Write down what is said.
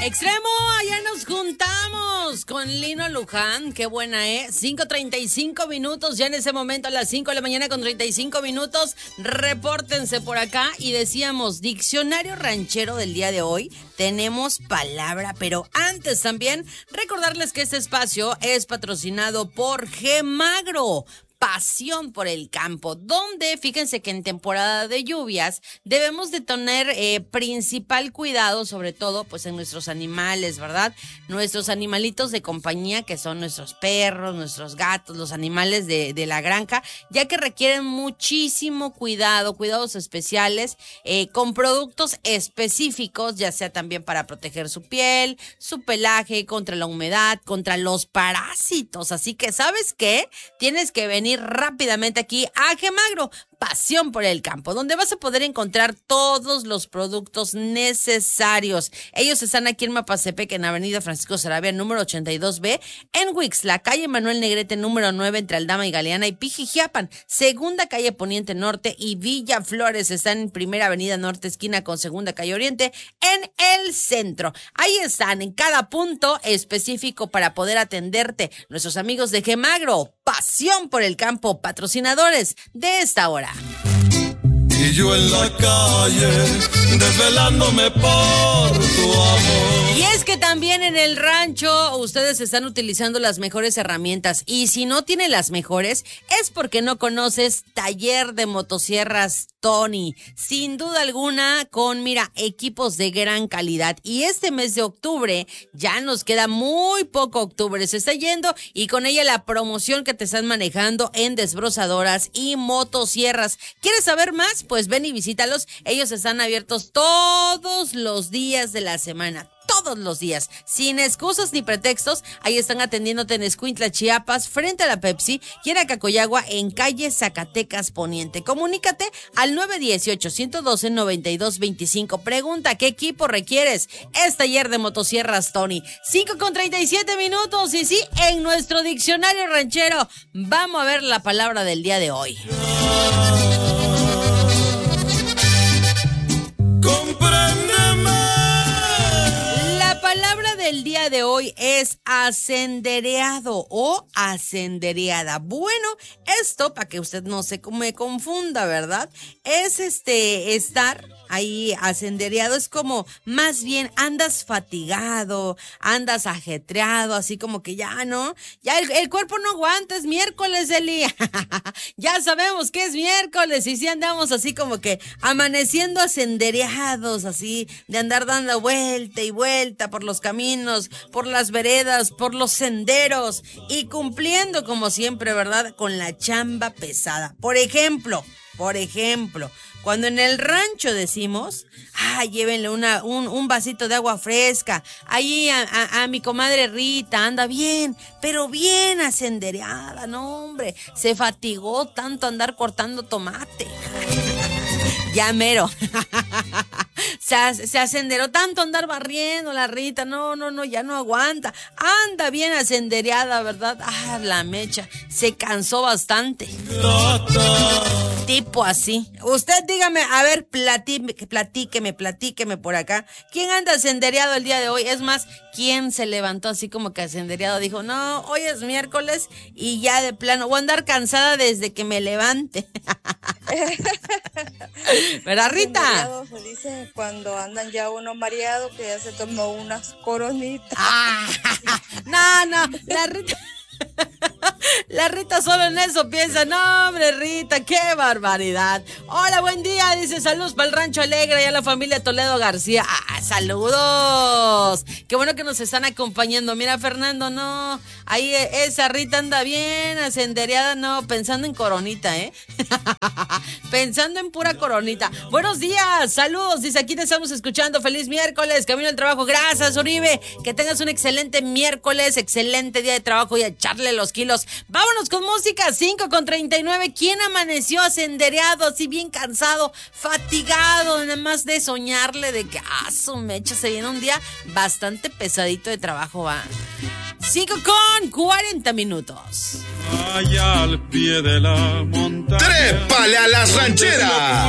Extremo, allá nos juntamos con Lino Luján, qué buena, 5:35 minutos, ya en ese momento a las 5 de la mañana con 35 minutos, repórtense por acá y decíamos, diccionario ranchero del día de hoy, tenemos palabra, pero antes también recordarles que este espacio es patrocinado por Gemagro. Pasión por el campo, donde fíjense que en temporada de lluvias debemos de tener principal cuidado, sobre todo pues en nuestros animales, ¿verdad? Nuestros animalitos de compañía, que son nuestros perros, nuestros gatos, los animales de la granja, ya que requieren muchísimo cuidado, cuidados especiales, con productos específicos, ya sea también para proteger su piel, su pelaje, contra la humedad, contra los parásitos. Así que, ¿sabes qué? Tienes que venir rápidamente aquí a Gemagro, Pasión por el campo, donde vas a poder encontrar todos los productos necesarios. Ellos están aquí en Mapastepec, en Avenida Francisco Saravia, número 82B, en Huixla, calle Manuel Negrete, número 9, entre Aldama y Galeana, y Pijijiapan, segunda calle Poniente Norte, y Villa Flores, están en Primera Avenida Norte, esquina con Segunda calle Oriente, en el centro. Ahí están, en cada punto específico para poder atenderte. Nuestros amigos de Gemagro, Pasión por el campo, patrocinadores de esta hora. Y yo en la calle, desvelándome por tu amor. Y es que también en el rancho ustedes están utilizando las mejores herramientas. Y si no tiene las mejores, es porque no conoces Taller de Motosierras Tony. Sin duda alguna, con, equipos de gran calidad. Y este mes de octubre, ya nos queda muy poco octubre, se está yendo, y con ella la promoción que te están manejando en desbrozadoras y motosierras. ¿Quieres saber más? Pues ven y visítalos. Ellos están abiertos todos los días de la semana. Todos los días, sin excusas ni pretextos. Ahí están atendiéndote en Escuintla, Chiapas, frente a la Pepsi, y en Acacoyagua, en calle Zacatecas Poniente. Comunícate al 918-112-9225. Pregunta qué equipo requieres. Es Taller de Motosierras Tony. 5:37 minutos, y sí, en nuestro diccionario ranchero vamos a ver la palabra del día de hoy. La palabra del día de hoy es asendereado o asendereada. Bueno, esto, para que usted no se me confunda, ¿verdad? Es estar ahí asendereado, es como más bien andas fatigado, andas ajetreado, así como que ya, ¿no? Ya el cuerpo no aguanta, es miércoles, Eli. Ya sabemos que es miércoles, y sí andamos así como que amaneciendo asendereados, así de andar dando vuelta y vuelta por los caminos, por las veredas, por los senderos, y cumpliendo como siempre, ¿verdad? Con la chamba pesada. Por ejemplo, cuando en el rancho decimos, llévenle un vasito de agua fresca, ahí a mi comadre Rita, anda bien, pero bien asendereada, no hombre, se fatigó tanto andar cortando tomate. Ya mero. Se asenderó tanto andar barriendo la Rita, no, ya no aguanta. Anda bien asendereada, ¿verdad? La mecha, se cansó bastante. Tipo así. Usted dígame, a ver, platíqueme por acá. ¿Quién anda asendereado el día de hoy? Es más, ¿quién se levantó así como que asendereado? Dijo, no, hoy es miércoles y ya de plano voy a andar cansada desde que me levante. ¿Verdad, Rita? Se dice cuando andan ya uno mareado, que ya se tomó unas coronitas. No, la Rita solo en eso piensa. No, hombre, Rita, qué barbaridad. Hola, buen día, dice, saludos para el Rancho Alegre y a la familia Toledo García. Saludos. Qué bueno que nos están acompañando. Mira, Fernando, no, ahí esa Rita anda bien asendereada, no, pensando en coronita, pensando en pura coronita. Buenos días, saludos, dice, aquí te estamos escuchando, feliz miércoles, camino al trabajo. Gracias, Uribe, que tengas un excelente miércoles, excelente día de trabajo, y a echarle los kilos. Vámonos con música. 5:39. ¿Quién amaneció asendereado, así bien cansado, fatigado, nada más de soñarle de que su mecha, se viene un día bastante pesadito de trabajo, va? 5:40 minutos. Allá al pie de la montaña. ¡Trépale a las rancheras!